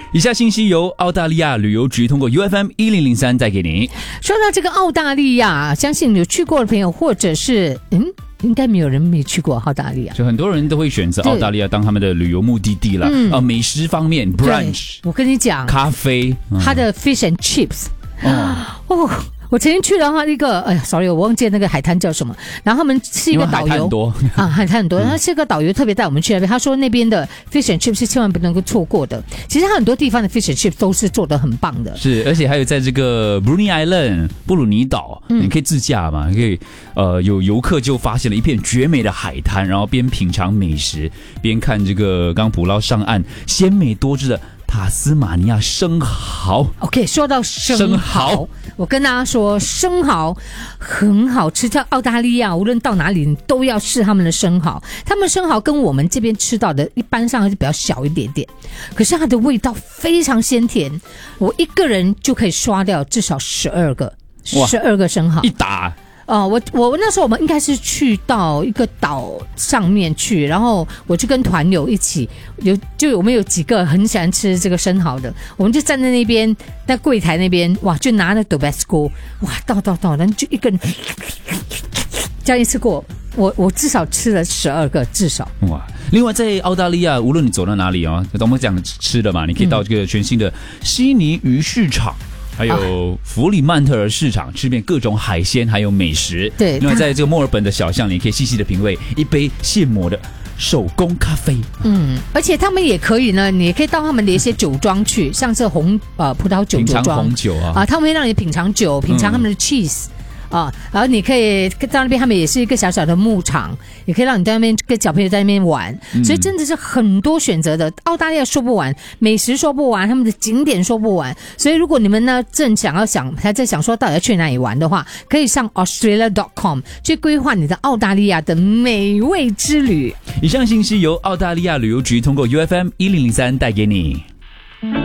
以下信息由澳大利亚旅游局通过 UFM1003 带给您。 说到这个澳大利亚，相信有去过的朋友，或者是应该没有人没去过澳大利亚， 就很多人都会选择澳大利亚当他们的旅游目的地了。美食方面 ，brunch， 我跟你讲， 咖啡， 它的 fish and chips， 我曾经去的话，那个sorry， 我忘记那个海滩叫什么。然后他们是一个导游，海滩很多。他是一个导游特别带我们去那边，他说那边的 fish and chips 是千万不能够错过的。其实他很多地方的 fish and chips 都是做得很棒的。 是，而且还有在这个 Bruny Island 布鲁尼岛，你可以自驾嘛，你可以有游客就发现了一片绝美的海滩，然后边品尝美食，边看这个刚捕捞上岸鲜美多汁的塔斯马尼亚生蚝。 OK， 说到生蚝，我跟大家说生蚝很好吃，在澳大利亚无论到哪里你都要试他们的生蚝。他们生蚝跟我们这边吃到的一般上还是比较小一点点，可是它的味道非常鲜甜，我一个人就可以刷掉至少12个生蚝一打。 我那时候我们应该是去到一个岛上面去，然后我就跟团友一起，我们有几个很喜欢吃这个生蚝的，我们就站在那边，在柜台那边，哇，就拿那 Tabasco， 哇，倒，然后就一个人这样一次过，我至少吃了12个，至少。 哇！另外在澳大利亚，无论你走到哪里我们讲吃的嘛，你可以到这个全新的悉尼鱼市场。还有弗里曼特尔市场，吃遍各种海鲜还有美食。 对， 另外在这个墨尔本的小巷里，可以细细的品味一杯现磨的手工咖啡。 而且他们也可以呢，你也可以到他们的一些酒庄去，像是葡萄酒酒庄，品尝红酒他们会让你品尝酒，品尝他们的 cheese。然后你可以到那边，他们也是一个小小的牧场，也可以让你在那边跟小朋友在那边玩，所以真的是很多选择的。澳大利亚说不完，美食说不完，他们的景点说不完。所以如果你们呢还在想说到底要去哪里玩的话，可以上 Australia.com 去规划你的澳大利亚的美味之旅。 以上信息由澳大利亚旅游局通过 UFM1003 带给你。